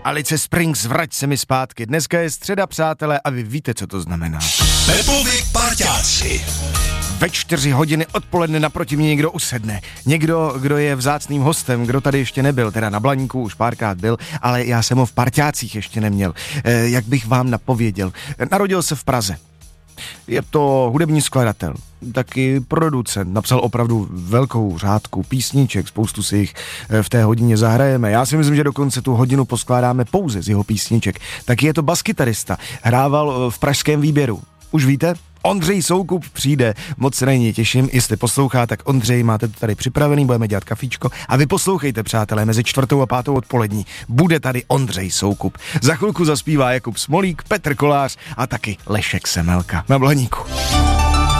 Alice Springs, vrať se mi zpátky. Dneska je středa, přátelé, a vy víte, co to znamená. Pepovi parťáci. Ve 4 hodiny odpoledne naproti mě někdo usedne. Někdo, kdo je vzácným hostem, kdo tady ještě nebyl, teda na Blaníku už párkrát byl, ale já jsem ho v Parťácích ještě neměl. Jak bych vám napověděl. Narodil se v Praze. Je to hudební skladatel, taky producent, napsal opravdu velkou řádku písniček, spoustu si jich v té hodině zahrajeme. Já si myslím, že dokonce tu hodinu poskládáme pouze z jeho písniček. Taky je to baskytarista, hrával v pražském výběru. Už víte? Ondřej Soukup přijde, moc se na něj těším, jestli poslouchá, tak Ondřej, máte to tady připravený, budeme dělat kafíčko a vy poslouchejte, přátelé, mezi 4. a 5. odpolední. Bude tady Ondřej Soukup. Za chvilku zaspívá Jakub Smolík, Petr Kolář a taky Lešek Semelka na Blaníku.